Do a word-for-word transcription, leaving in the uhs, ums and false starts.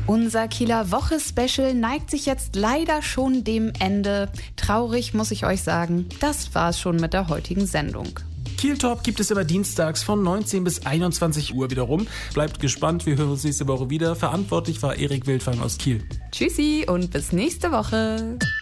Unser Kieler Woche-Special neigt sich jetzt leider schon dem Ende. Traurig muss ich euch sagen, das war's schon mit der heutigen Sendung. Kiel Talk gibt es immer dienstags von neunzehn bis einundzwanzig Uhr wiederum. Bleibt gespannt, wir hören uns nächste Woche wieder. Verantwortlich war Erik Wildfang aus Kiel. Tschüssi und bis nächste Woche.